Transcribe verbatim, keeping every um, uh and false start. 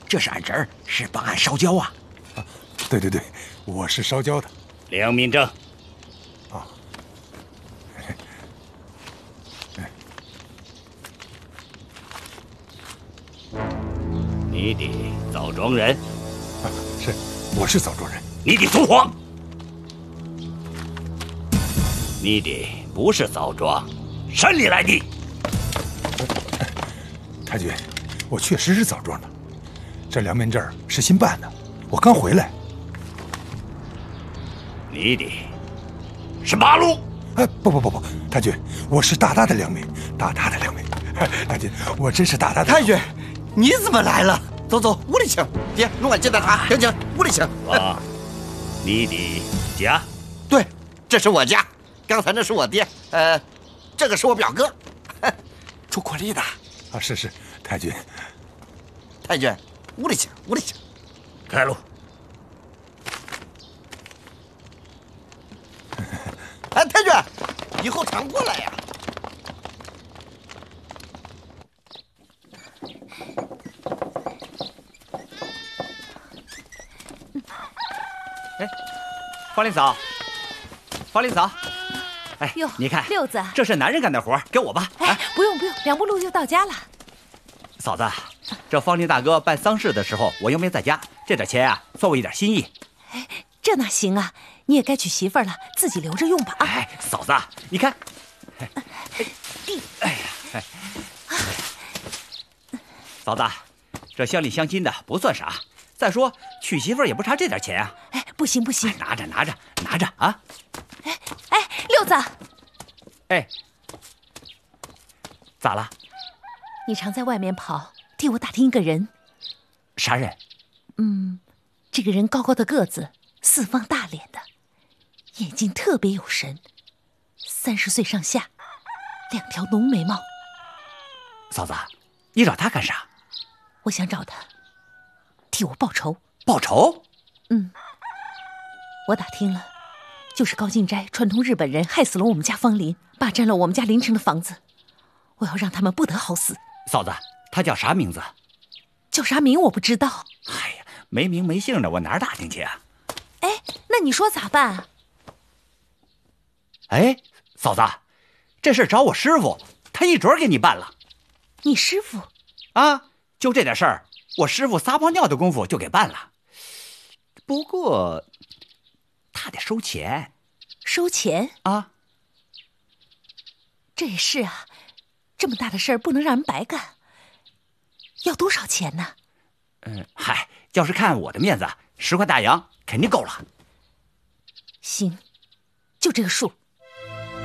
这是俺侄儿，是帮俺烧焦啊。 啊，对对对，我是烧焦的。 良民证。 啊。 你的枣庄人？ 啊，是，我是枣庄人。 你的粗谎！你的不是枣庄，山里来的。 太君，我确实是枣庄的，这良民证是新办的，我刚回来。 你的是八路？ 哎，不不不不，太君，我是大大的良民，大大的良民。太君，我真是大大的。 太君，你怎么来了？走走，屋里请。爹，容我接待他。请请，屋里请。 啊，你的家？ 对，这是我家。刚才那是我爹，呃，这个是我表哥，出国力的。 啊，是是，太君。 太君，屋里请，屋里请。 开路。 哎，太君，以后常过来呀。 哎，方林嫂，方林嫂，哎， 哟， 你看， 六子， 这是男人干的活，给我吧。 哎，啊、不用不用，两步路就到家了。 嫂子，这方林大哥办丧事的时候，我又没在家，这点钱啊，算我一点心意。 哎，这哪行啊？你也该娶媳妇了，自己留着用吧啊！ 哎，嫂子，你看，哎，哎呀，哎，嫂子，这乡里乡亲的不算啥。再说娶媳妇也不差这点钱啊！ 哎，不行不行， 哎、拿着拿着拿着啊！ 哎哎，六子， 哎，咋了？ 你常在外面跑，替我打听一个人。 啥人？ 嗯，这个人高高的个子，四方大脸的，眼睛特别有神，三十岁上下，两条浓眉毛。 嫂子，你找他干啥？ 我想找他。替我报仇！ 报仇？ 嗯，我打听了，就是高进斋串通日本人，害死了我们家方林，霸占了我们家临城的房子。我要让他们不得好死。 嫂子，他叫啥名字？ 叫啥名我不知道。 哎呀，没名没姓的，我哪儿打听去啊？ 哎，那你说咋办啊？ 哎，嫂子，这事找我师傅，他一准给你办了。 你师傅？ 啊，就这点事儿。我师傅撒泡尿的功夫就给办了，不过他得收钱。 收钱啊？ 这也是啊，这么大的事儿不能让人白干。要多少钱呢？ 嗯，嗨，要是看我的面子，十块大洋肯定够了。 行，就这个数。